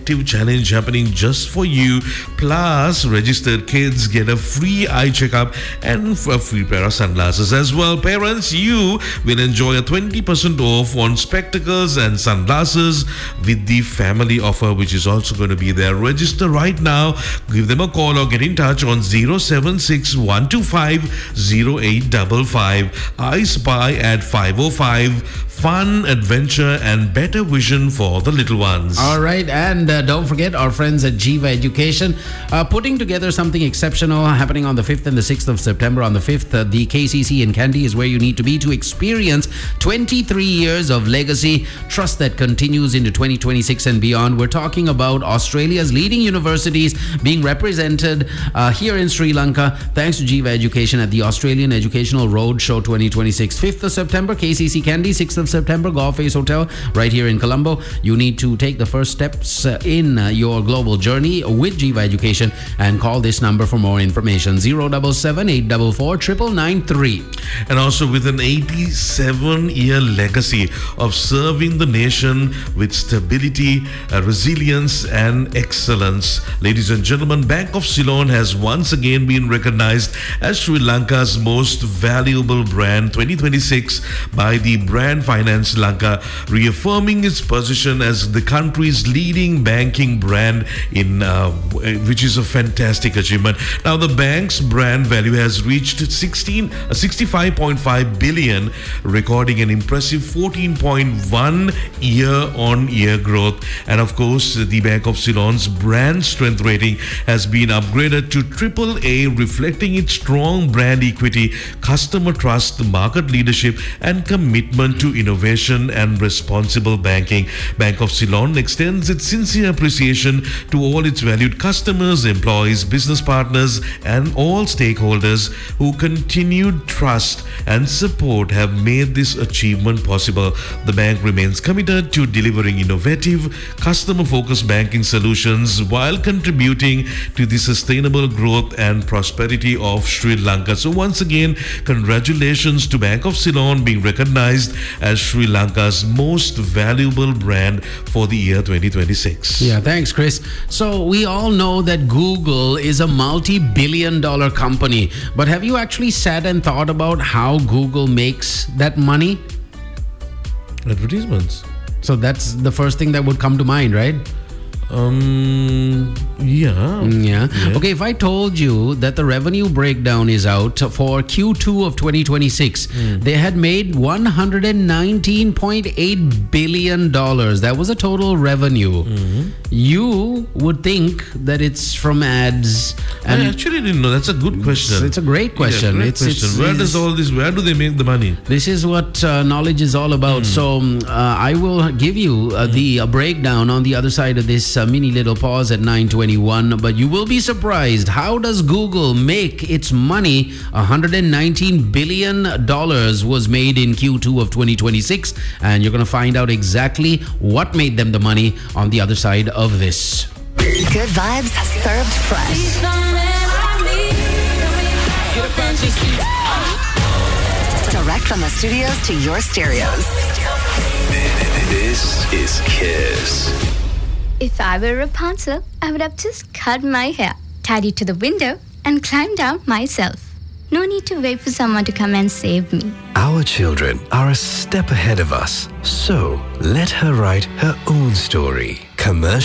active challenge happening just for you. Plus, registered kids get a free eye checkup and a free pair of sunglasses as well. Parents, you will enjoy a 20% off on spectacles and sunglasses with the family offer, which is also going to be there. Register right now. Give them a call or get in touch on 076 125 0855. I Spy at 505. Fun, adventure, and better vision for the little ones. All right, and don't forget our friends at Jiva Education putting together something exceptional happening on the 5th and the 6th of September. On the 5th, the KCC in Kandy is where you need to be to experience 23 years of legacy, trust that continues into 2026 and beyond. We're talking about Australia's leading universities being represented here in Sri Lanka thanks to Jiva Education at the Australian Educational Roadshow 2026. 5th of September, KCC Kandy. 6th of September, Golf Face Hotel right here in Colombo. You need to take the first steps in your global journey with Jiva Education and call this number for more information. 077 844 9993. And also with an 87-year legacy of serving the nation with stability, resilience and excellence. Ladies and gentlemen, Bank of Ceylon has once again been recognized as Sri Lanka's most valuable brand 2026 by the Brand Finance Lanka, reaffirming its position as the country's leading banking brand, which is a fantastic achievement. Now, the bank's brand value has reached 65.5 billion, recording an impressive 14.1 year-on-year growth. And of course, the Bank of Ceylon's brand strength rating has been upgraded to AAA, reflecting its strong brand equity, customer trust, market leadership, and commitment to innovation and responsible banking. Bank of Ceylon extends its sincere appreciation to all its valued customers, employees, business partners, and all stakeholders who continued trust and support have made this achievement possible. The bank remains committed to delivering innovative, customer-focused banking solutions while contributing to the sustainable growth and prosperity of Sri Lanka. So once again, congratulations to Bank of Ceylon being recognized as Sri Lanka's most valuable brand for the year 2026. Yeah, thanks, Chris. So we all know that Google is a multi-billion-dollar company, but have you actually sat and thought about how Google makes that money? Advertisements. So that's the first thing that would come to mind, right? Yeah. Okay, if I told you that the revenue breakdown is out for Q2 of 2026, they had made $119.8 billion. That was a total revenue. You would think that it's from ads. And I actually didn't know. That's a good question. It's a great question. Yeah, where do they make the money? This is what knowledge is all about. So I will give you the breakdown on the other side of this mini little pause at 9:21, but you will be surprised. How does Google make its money? $119 billion was made in Q2 of 2026, and you're going to find out exactly what made them the money on the other side of this. Good vibes served fresh. Direct from the studios to your stereos. This is Kiss. If I were Rapunzel, I would have just cut my hair, tied it to the window, and climbed down myself. No need to wait for someone to come and save me. Our children are a step ahead of us, so let her write her own story. Commercial.